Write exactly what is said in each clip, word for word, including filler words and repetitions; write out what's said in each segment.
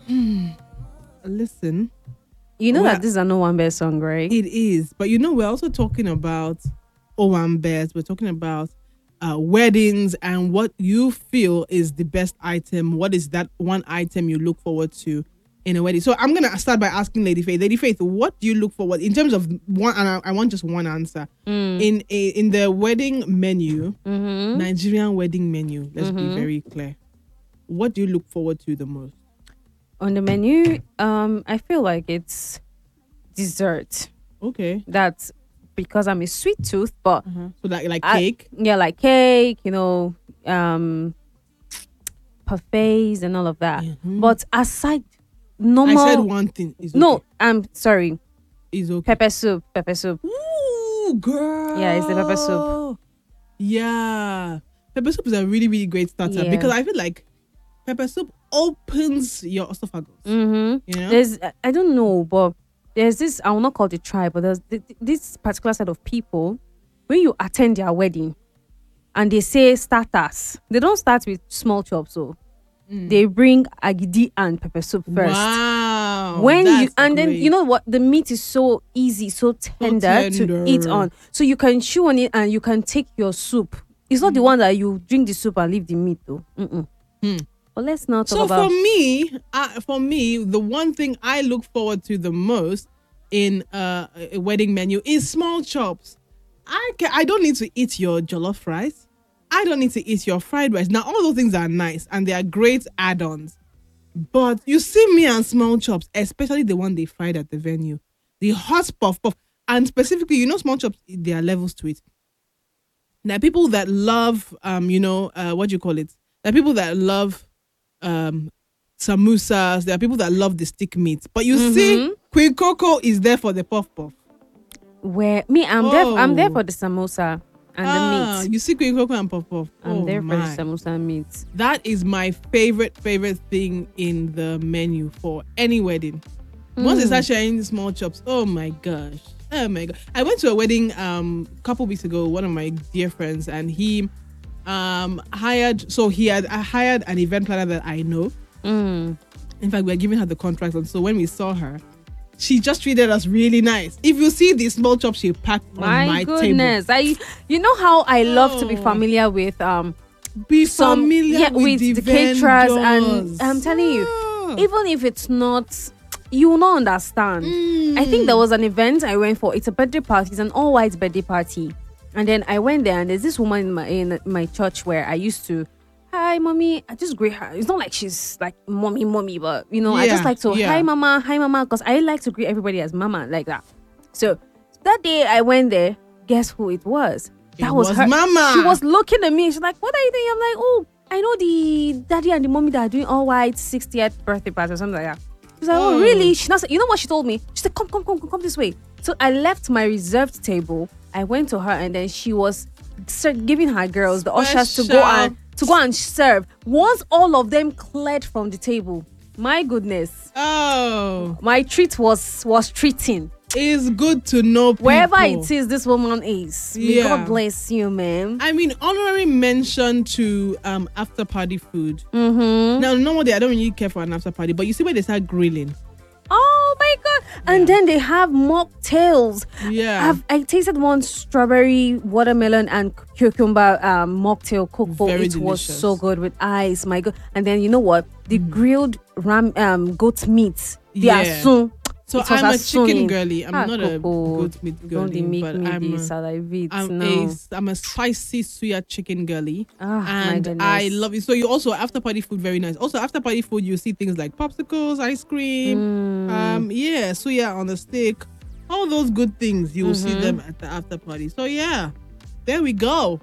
Mm, listen. You know Well, that this is an Owambe song, right? It is. But you know, we're also talking about Owambes. We're talking about uh, weddings and what you feel is the best item. What is that one item you look forward to in a wedding? So I'm going to start by asking Lady Faith. Lady Faith, what do you look forward in terms of one? And I, I want just one answer. Mm. In a, in the wedding menu, Mm-hmm. Nigerian wedding menu, let's Mm-hmm. be very clear. What do you look forward to the most? On the menu, um, I feel like it's dessert. Okay. That's because I'm a sweet tooth, but Uh-huh. So like, like I- cake? yeah, like cake, you know, um, parfaits and all of that. Mhm. But aside I normal, said one thing. Is okay. no, I'm sorry, Is okay. pepper soup, pepper soup. Ooh, girl. Yeah, it's the pepper soup. Yeah. Pepper soup is a really, really great starter Yeah. because I feel like pepper soup opens your esophagus. Mm-hmm. You know? There's, I don't know, but there's this, I will not call it tribe, but there's th- th- this particular set of people, when you attend their wedding and they say starters, they don't start with small chops, so Mm. they bring agidi and pepper soup first. Wow. When you that's and then great. you know what, the meat is so easy, so tender, tender. to eat on, so you can chew on it and you can take your soup. It's not the one that you drink the soup and leave the meat though. Mm-mm. Hmm. But let's not talk So about. for me, uh, for me, the one thing I look forward to the most in uh, a wedding menu is small chops. I can, I don't need to eat your jollof rice. I don't need to eat your fried rice. Now all those things are nice and they are great add-ons. But you see me and small chops, especially the one they fried at the venue, the hot puff puff, and specifically, you know, small chops, there are levels to it. There are people that love, um, you know, uh, what do you call it? There are people that love um samosas. There are people that love the stick meat. But you see, Mhm. Queen Coco is there for the puff puff. Where me, I'm there. I'm there Oh. for the samosa and Ah, the meat. you see Queen Coco and puff puff. I'm Oh there for my. the samosa and meat. That is my favorite, favorite thing in the menu for any wedding. Once they Mm. start sharing small chops, oh my gosh. Oh my god. I went to a wedding um a couple weeks ago, one of my dear friends, and he um hired so he had I hired an event planner that I know. Mm. In fact, we are giving her the contract, and so when we saw her, she just treated us really nice. If you see the small chops she packed My, on my goodness, I. You know how I love to be Oh. familiar with um table. Be some familiar yeah, with, with the, the caterers, and vendors. I'm telling you, Ah. even if it's not, you will not understand. I think there was an event I went for. It's a birthday party. It's an all white birthday party. And then I went there, and there's this woman in my in my church where I used to, hi mommy. I just greet her. It's not like she's like mommy, mommy, but you know, I just Yeah, like to yeah. hi mama, hi mama, because I like to greet everybody as mama like that. So that day I went there. Guess who it was? That It was, was her. Mama. She was looking at me. She's like, "What are you doing?" I'm like, "Oh, I know the daddy and the mommy that are doing all white sixtieth birthday party or something like that." She's like, "Oh, Oh. really?" She not. You know what she told me? She said, "Come, come, come, come, come this way." So I left my reserved table. I went to her, and then she was ser- giving her girls the ushers to go Special. and to go and serve. Once all of them cleared from the table, my goodness, Oh, my treat was was treating. it's good to know people. Wherever it is, this woman is. May Yeah. God bless you, man. I mean, honorary mention to um after party food. Mm-hmm. Now, normally I don't really care for an after party, but you see where they start grilling. Oh my god! And Yeah. then they have mocktails. Yeah. I've, I tasted one strawberry, watermelon, and cucumber um, mocktail cooked. Very It was delicious. so good with ice. My god! And then you know what? The grilled ram um goat meat. They Yeah. are soon. So It was I'm a as soon chicken in- girly. I'm Ah, not a Coco, goat meat Don't girly, they make but me I'm this a, salivate? I'm No. a I'm a spicy suya chicken girly. Ah, my And goodness. I love it. So you also after party food very nice. Also after party food you see things like popsicles, ice cream, Mm. um yeah, suya on a stick, all those good things you will see Mhm. them at the after party. So yeah, there we go.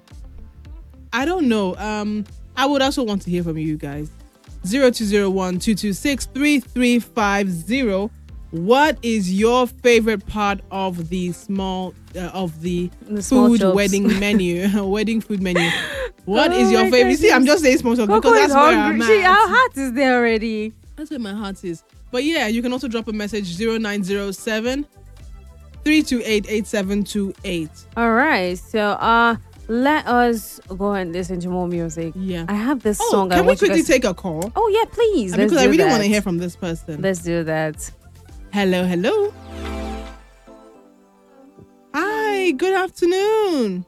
I don't know. Um, I would also want to hear from you guys. Zero two zero one two two six three three five zero. What is your favorite part of the small uh, of the, The small food chops. wedding menu? Wedding food menu. What is Oh your my favorite? You see, I'm goodness. just saying small chops Coco because is that's where hungry. I'm She, at. our heart is there already. That's where my heart is. But yeah, you can also drop a message zero nine zero seven three two eight eight seven two eight. All right. So, uh, Let us go and listen to more music. Yeah. I have this Oh, song. I can we want you quickly guys- take a call? Oh yeah, please. Let's Because I do really that. want to hear from this person. Let's do that. Hello, hello. Hi, good afternoon.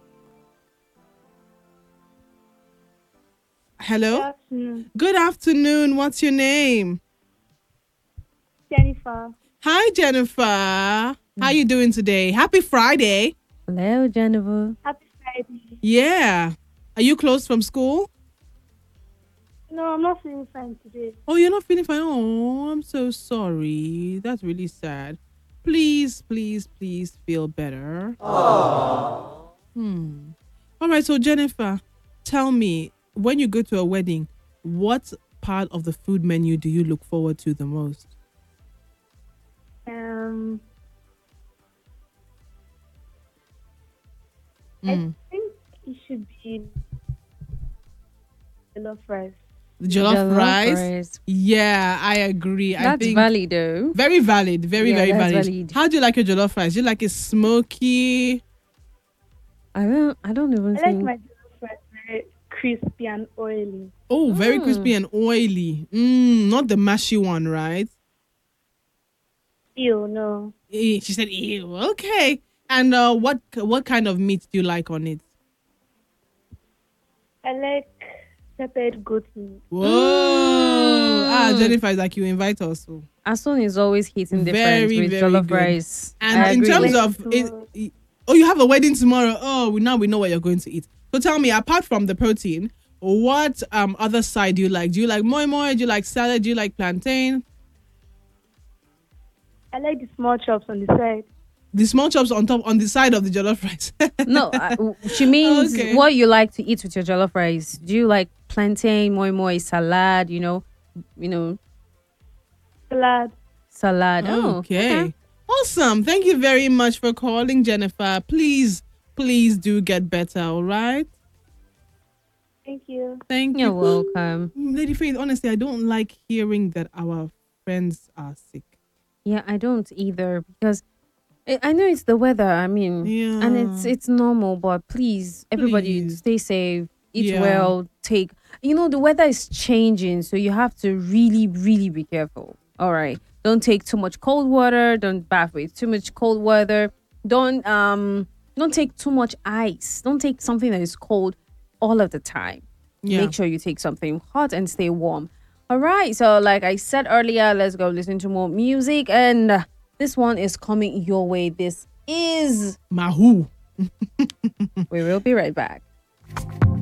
Hello. afternoon, Good afternoon. What's your name? Jennifer. Hi, Jennifer. How you doing today? Happy Friday. Hello, Jennifer. Happy Friday. Yeah. Are you closed from school? No, I'm not feeling fine today. Oh, you're not feeling fine. Oh, I'm so sorry. That's really sad. Please, please, please feel better. Hmm. All right. So, Jennifer, tell me, when you go to a wedding, what part of the food menu do you look forward to the most? Um, Mm. I think it should be jollof rice. The jollof, Jollof rice? rice. Yeah, I agree. I That's think valid though. very valid. Very, Yeah, very that's valid. valid. How do you like your jollof rice? Do you like it smoky? I don't. I don't even I like think. my jollof rice very crispy and oily. Oh, very Mm. crispy and oily. Mm, not the mashy one, right? Ew, no. Eh, She said, ew, okay. And uh, what what kind of meat do you like on it? I like peppered goat meat. Whoa. Ah, Mm. Jennifer is like, you invite us. oh. Asun is always hitting different Very, with very jollof good. rice. And I in agree. terms Like of, it, tomorrow. it- oh, you have a wedding tomorrow. Oh, we- now we know what you're going to eat. So tell me, apart from the protein, what um other side do you like? Do you like moi moi? Do you like salad? Do you like plantain? I like the small chops on the side. The small chops on top, on the side of the jollof rice. No, uh, w- she means Okay. what you like to eat with your jollof rice. Do you like plantain, moi moi, salad? You know, you know, Salad. salad. Oh, Okay. Awesome. Thank you very much for calling, Jennifer. Please, please do get better, all right? Thank you. Thank You're you. welcome. Mm, Lady Faith, honestly, I don't like hearing that our friends are sick. Yeah, I don't either because I I know it's the weather. I mean, and it's Yeah. it's normal, but please, everybody, Please. stay safe, eat Yeah. well, take. You know, the weather is changing, so you have to really, really be careful. All right, don't take too much cold water. Don't bath with too much cold weather. Don't um, don't take too much ice. Don't take something that is cold all of the time. Yeah. Make sure you take something hot and stay warm. All right. So, like I said earlier, let's go listen to more music. And uh, this one is coming your way. This is. Mahu. We will be right back.